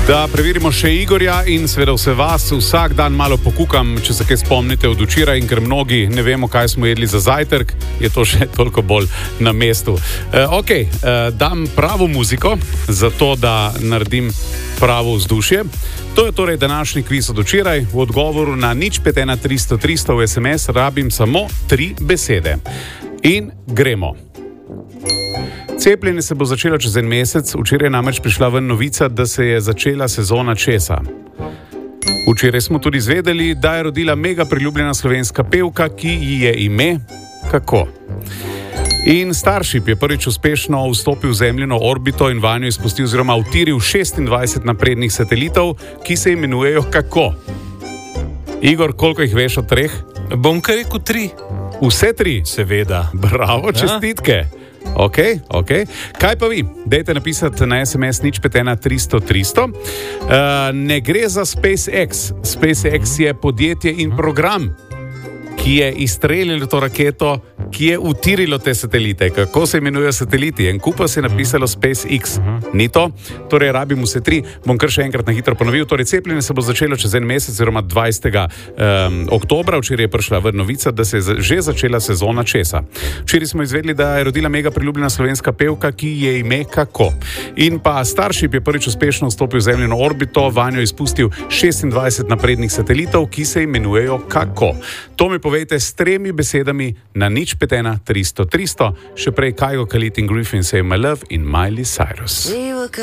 Da preverimo še Igorja in seveda vse vas. Vsak dan malo pokukam, če se kaj spomnite od včeraj, in ker mnogi ne vemo, kaj smo jedli za zajtrk, je to še toliko bolj na mestu. Dam pravo muziko, zato da naredim pravo vzdušje. To je torej današnji kviz od včeraj. V odgovoru na 051 300 300 v SMS rabim samo 3 besede. In gremo. Cepljenje se bo začelo čez en mesec, včeraj je namreč prišla ven novica, da se je začela sezona česa. Včeraj smo tudi izvedeli, da je rodila mega priljubljena slovenska pevka, ki ji je ime kako. In Starship je prvič uspešno vstopil v Zemljino orbito in vanjo izpustil oziroma utiril 26 naprednih satelitov, ki se imenujejo kako. Igor, koliko jih veš od 3? Bom kar rekel 3. Vse 3? Seveda. Bravo, čestitke. Ok. Kaj pa vi? Dajte napisati na SMS 051 300 300. Ne gre za SpaceX. SpaceX je podjetje in program, ki je izstrelilo to raketo, ki je utirilo te satelite. Kako se imenujejo sateliti? En kup se je napisalo SpaceX. Ni to? Torej rabim vse 3. Bom kar še enkrat na hitro ponovil. Torej cepljenje se bo začelo čez en mesec, oziroma 20. oktobra. Včeraj je prišla ven novica, da se je že začela sezona česa. Včeraj smo izvedeli, da je rodila mega priljubljena slovenska pevka, ki je ime kako. In pa Starship je prvič uspešno vstopil v Zemljino orbito, vanjo izpustil 26 naprednih satelitov, ki se imenujejo kako. To mi povejte s 3 besedami na 051 300 300. Še prej Kygo, Khalid in Griffin, Say My Love in Miley Cyrus.